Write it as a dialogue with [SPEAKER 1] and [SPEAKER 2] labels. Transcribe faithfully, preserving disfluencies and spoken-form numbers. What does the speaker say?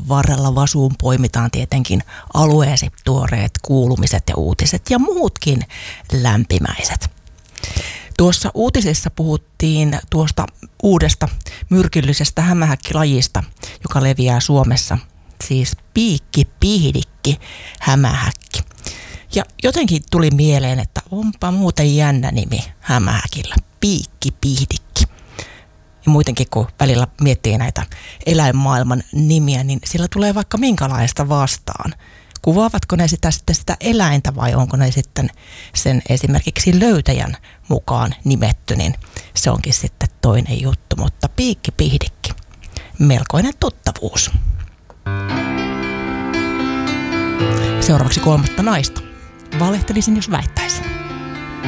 [SPEAKER 1] matkan varrella vasuun poimitaan tietenkin alueesi tuoreet kuulumiset ja uutiset ja muutkin lämpimäiset. Tuossa uutisissa puhuttiin tuosta uudesta myrkyllisestä hämähäkkilajista, joka leviää Suomessa, siis piikkipihdikki hämähäkki. Ja jotenkin tuli mieleen, että onpa muuten jännä nimi hämähäkillä, piikkipihdikki. Ja muutenkin kun välillä miettii näitä eläinmaailman nimiä, niin sillä tulee vaikka minkälaista vastaan. Kuvaavatko ne sitä sitten sitä eläintä vai onko ne sitten sen esimerkiksi löytäjän mukaan nimetty, niin se onkin sitten toinen juttu, mutta piikkipihdikki, melkoinen tuttavuus. Seuraavaksi kolmatta naista. Valehtelisin, jos väittäisin.